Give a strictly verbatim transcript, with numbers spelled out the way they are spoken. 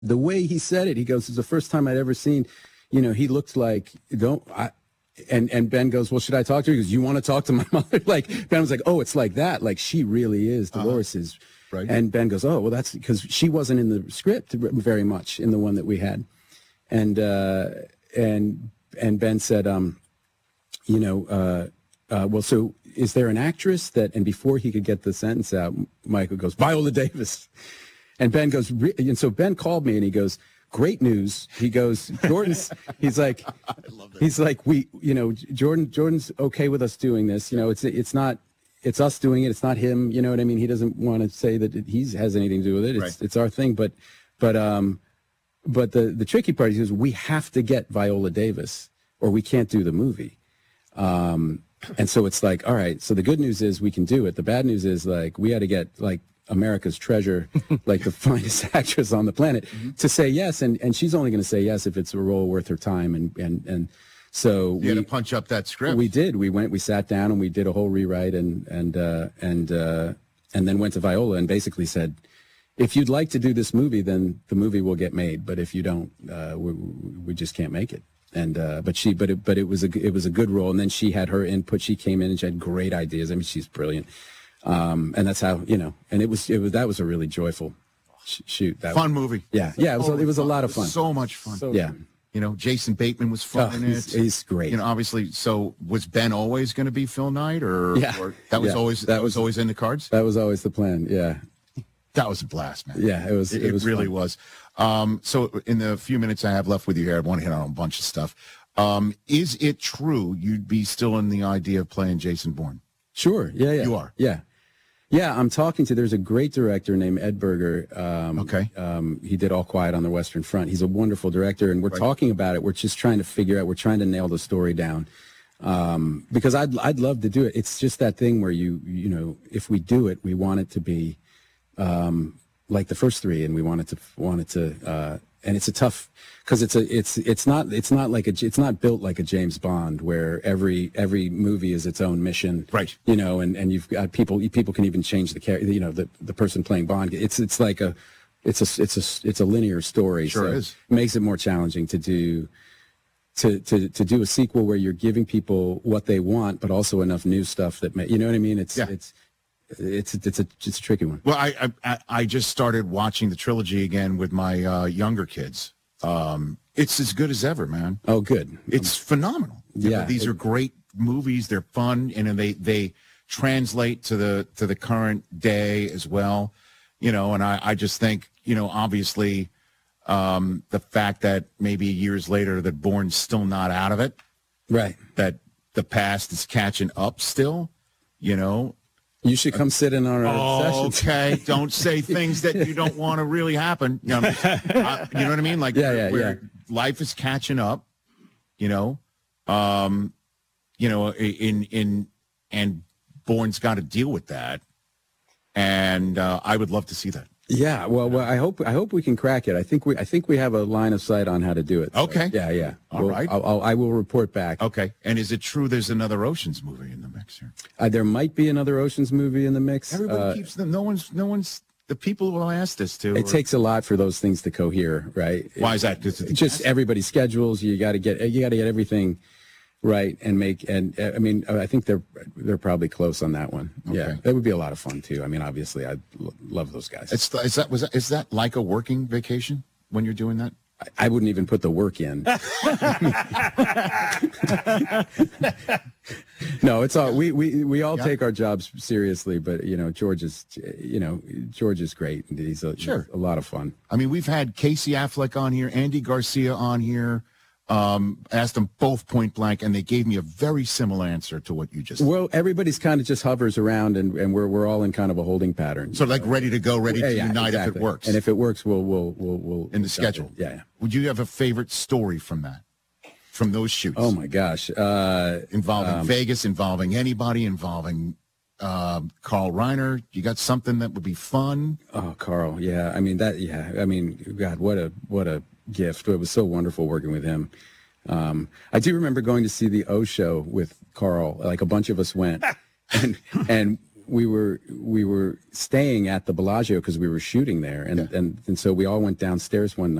the way he said it, he goes, "It's the first time I'd ever seen, you know, he looked like don't I." And and Ben goes, "Well, should I talk to her?" He goes, "You want to talk to my mother?" Like Ben was like, "Oh, it's like that. Like she really is. Dolores is." Right. And Ben goes, "Oh, well, that's because she wasn't in the script very much in the one that we had." And uh, and and Ben said, um, "You know, uh, uh, well, so is there an actress that?" And before he could get the sentence out, Michael goes, "Viola Davis." And Ben goes, Re-? and so Ben called me and he goes, "Great news." He goes, "Jordan's," he's like, he's like, we, you know, Jordan, Jordan's okay with us doing this. You know, it's, it's not, it's us doing it. It's not him. You know what I mean? He doesn't want to say that he has anything to do with it. It's, Right. it's our thing. But, but, um, but the, the tricky part is we have to get Viola Davis or we can't do the movie. Um, and so it's like, all right, so the good news is we can do it. The bad news is like, we had to get like America's treasure, like the finest actress on the planet, mm-hmm. to say yes. And, and she's only going to say yes if it's a role worth her time. And, and, and so you we had to punch up that script. We did. We went, we sat down and we did a whole rewrite and, and, uh, and, uh, and then went to Viola and basically said, if you'd like to do this movie, then the movie will get made. But if you don't, uh, we, we just can't make it. And, uh, but she, but it, but it was a, it was a good role. And then she had her input. She came in and she had great ideas. I mean, she's brilliant. Um, and that's how, you know, and it was, it was, that was a really joyful sh- shoot. That fun was, movie. Yeah. Yeah. It was, oh, it was a lot of fun. So much fun. So yeah. Fun. You know, Jason Bateman was fun oh, in he's, it. He's great. You know, obviously, so was Ben always going to be Phil Knight or, yeah. or that was yeah. always, that, that was always in the cards? That was always the plan. Yeah. That was a blast, man. Yeah, it was. It, it, it was really fun. was. Um, so in the few minutes I have left with you here, I want to hit on a bunch of stuff. Um, is it true you'd be still in the idea of playing Jason Bourne? Sure. Yeah, yeah. You are? Yeah. Yeah, I'm talking to, there's a great director named Ed Berger. Um, okay. Um, he did All Quiet on the Western Front. He's a wonderful director, and we're right. talking about it. We're just trying to figure out, we're trying to nail the story down. Um, because I'd, I'd love to do it. It's just that thing where you, you know, if we do it, we want it to be, um, like the first three, and we want it to, want it to, uh, and it's a tough, because it's a it's it's not it's not like a it's not built like a James Bond where every every movie is its own mission, right? You know, and, and you've got people people can even change the character, you know, the the person playing Bond. It's it's like a it's a it's a it's a linear story. Sure so is. It makes it more challenging to do to to to do a sequel where you're giving people what they want, but also enough new stuff that may, you know what I mean? It's yeah. it's. It's it's a it's a tricky one. Well, I I I just started watching the trilogy again with my uh, younger kids. Um, it's as good as ever, man. Oh, good. It's um, phenomenal. Yeah, these it, are great movies. They're fun, and they they translate to the to the current day as well. You know, and I I just think, you know, obviously, um, the fact that maybe years later that Bourne's still not out of it, right? That the past is catching up still. You know. You should come sit in our oh, sessions. Okay, don't say things that you don't want to really happen. You know, uh, you know what I mean? Like, yeah, yeah, where yeah. life is catching up. You know, um, you know, in in and Bourne's got to deal with that, and uh, I would love to see that. Yeah, well, well, I hope I hope we can crack it. I think we I think we have a line of sight on how to do it. So, okay. Yeah, yeah. All we'll, right. I'll, I'll, I will report back. Okay. And is it true there's another Ocean's movie in the mix here? Uh, there might be another Ocean's movie in the mix. Everybody uh, keeps them. No one's. No one's. The people who asked this to. It or, takes a lot for those things to cohere, right? Why is that? Just everybody's schedules. You got to get. You got to get everything right and make. And I mean, I think they're they're probably close on that one. Okay. Yeah, that would be a lot of fun too. I mean, obviously, I love those guys. It's, is that was that, is that like a working vacation when you're doing that? I, I wouldn't even put the work in. No, it's all we we we all yeah. take our jobs seriously, but you know, George is you know George is great. He's a, sure. a lot of fun. I mean, we've had Casey Affleck on here, Andy Garcia on here. Um, asked them both point blank, and they gave me a very similar answer to what you just. Well, everybody's kind of just hovers around, and, and we're we're all in kind of a holding pattern. So, like, ready to go, ready yeah, to yeah, unite exactly. if it works. And if it works, we'll we'll we'll we'll in the schedule. Yeah, yeah. Would you have a favorite story from that, from those shoots? Oh my gosh, uh, involving um, Vegas, involving anybody, involving uh, Carl Reiner. You got something that would be fun? Oh, Carl, yeah. I mean that. Yeah, I mean, God, what a what a gift. It was so wonderful working with him. Um, I do remember going to see the O Show with Carl. Like a bunch of us went, and and we were we were staying at the Bellagio because we were shooting there, and, Yeah. and and so we all went downstairs one